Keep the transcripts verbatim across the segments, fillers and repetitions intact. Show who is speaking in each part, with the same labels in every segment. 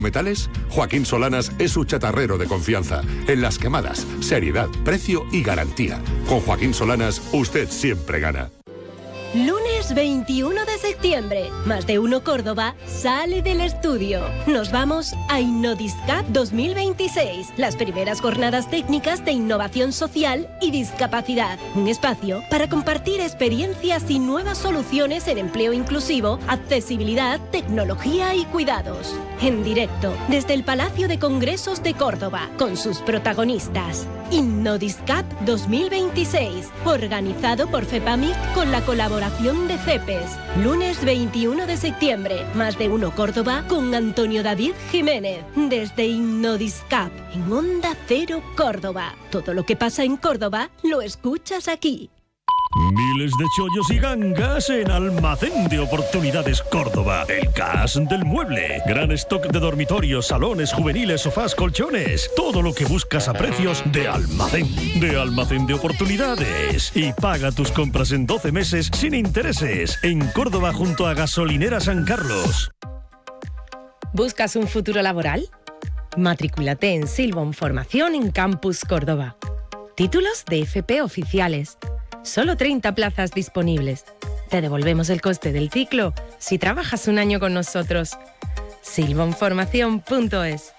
Speaker 1: ¿Metales? Joaquín Solanas es su chatarrero de confianza. En las quemadas, seriedad, precio y garantía. Con Joaquín Solanas, usted siempre gana.
Speaker 2: Lunes veintiuno de septiembre, Más de Uno Córdoba sale del estudio. Nos vamos a InnoDiscap dos mil veintiséis, las primeras jornadas técnicas de innovación social y discapacidad. Un espacio para compartir experiencias y nuevas soluciones en empleo inclusivo, accesibilidad, tecnología y cuidados. En directo, desde el Palacio de Congresos de Córdoba, con sus protagonistas. InnoDiscap dos mil veintiséis, organizado por FEPAMIC con la colaboración de CEPES. Lunes veintiuno de septiembre, Más de Uno Córdoba con Antonio David Jiménez. Desde InnoDiscap, en Onda Cero Córdoba. Todo lo que pasa en Córdoba, lo escuchas aquí.
Speaker 3: Miles de chollos y gangas en Almacén de Oportunidades Córdoba. El cash del mueble. Gran stock de dormitorios, salones, juveniles, sofás, colchones. Todo lo que buscas a precios de almacén. De Almacén de Oportunidades. Y paga tus compras en doce meses sin intereses. En Córdoba junto a Gasolinera San Carlos.
Speaker 4: ¿Buscas un futuro laboral? Matrículate en Silbon Formación en Campus Córdoba. Títulos de F P oficiales. Solo treinta plazas disponibles. Te devolvemos el coste del ciclo si trabajas un año con nosotros. silbon formación punto es.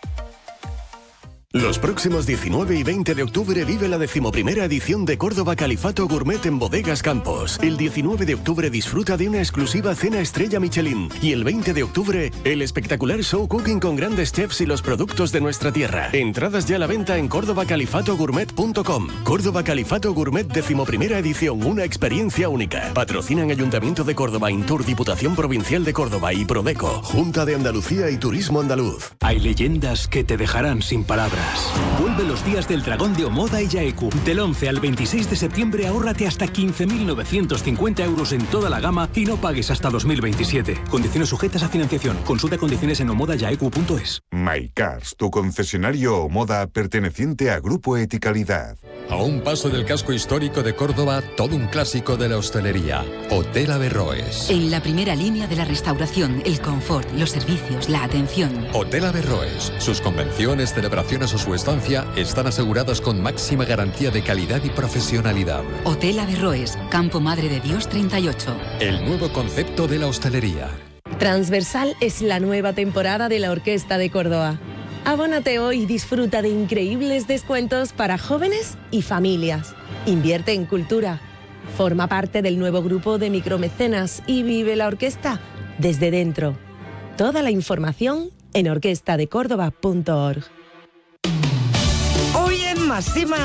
Speaker 5: Los próximos diecinueve y veinte de octubre vive la decimoprimera edición de Córdoba Califato Gourmet en Bodegas Campos. El diecinueve de octubre disfruta de una exclusiva cena estrella Michelin. Y el veinte de octubre, el espectacular show cooking con grandes chefs y los productos de nuestra tierra. Entradas ya a la venta en córdoba califato gourmet punto com. Córdoba Califato Gourmet decimoprimera edición, una experiencia única. Patrocinan Ayuntamiento de Córdoba, Intur, Diputación Provincial de Córdoba y Prodeco. Junta de Andalucía y Turismo Andaluz.
Speaker 6: Hay leyendas que te dejarán sin palabras. Vuelve los días del dragón de Omoda y Yaeku. Del once al veintiséis de septiembre ahórrate hasta quince mil novecientos cincuenta euros en toda la gama y no pagues hasta dos mil veintisiete. Condiciones sujetas a financiación. Consulta condiciones en omoda yaeku punto es.
Speaker 7: MyCars, tu concesionario Omoda perteneciente a Grupo Eticalidad.
Speaker 8: A un paso del casco histórico de Córdoba, todo un clásico de la hostelería. Hotel Averroes.
Speaker 9: En la primera línea de la restauración, el confort, los servicios, la atención.
Speaker 8: Hotel Averroes. Sus convenciones, celebraciones o su estancia están aseguradas con máxima garantía de calidad y profesionalidad.
Speaker 9: Hotel Averroes, Campo Madre de Dios treinta y ocho.
Speaker 8: El nuevo concepto de la hostelería.
Speaker 4: Transversal es la nueva temporada de la Orquesta de Córdoba. Abónate hoy y disfruta de increíbles descuentos para jóvenes y familias. Invierte en cultura. Forma parte del nuevo grupo de micromecenas y vive la orquesta desde dentro. Toda la información en orquesta de córdoba punto org.
Speaker 10: Hoy en Máxima